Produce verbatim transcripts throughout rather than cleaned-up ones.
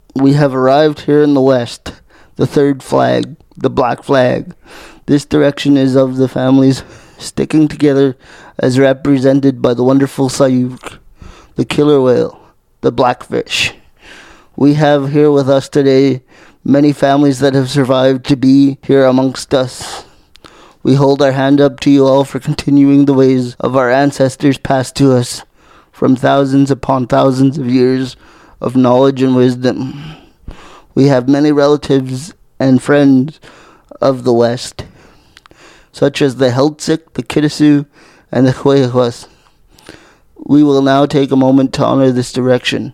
We have arrived here in the west, the third flag, the black flag. This direction is of the families sticking together as represented by the wonderful sayuk, the killer whale, the blackfish. We have here with us today many families that have survived to be here amongst us. We hold our hand up to you all for continuing the ways of our ancestors passed to us from thousands upon thousands of years of knowledge and wisdom. We have many relatives and friends of the West, such as the Heiltsuk, the Kitasoo, and the Huehwas. We will now take a moment to honor this direction.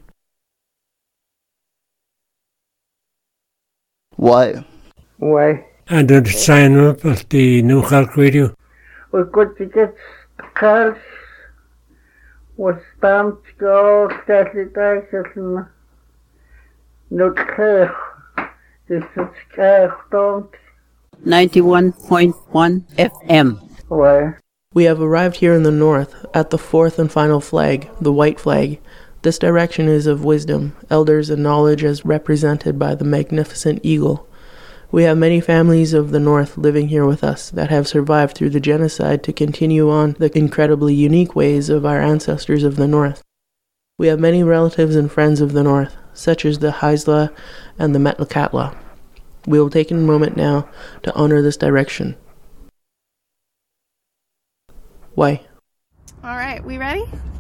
Why? Why? And to sign up at the New Khalk Radio. We got to get cards. We stamped go stately taxes and no care. This is care don't. ninety-one point one F M. Why? We have arrived here in the north, at the fourth and final flag, the white flag. This direction is of wisdom, elders, and knowledge as represented by the magnificent eagle. We have many families of the north living here with us that have survived through the genocide to continue on the incredibly unique ways of our ancestors of the north. We have many relatives and friends of the north, such as the Haisla and the Metlakatla. We will take a moment now to honor this direction. Why? All right, we ready?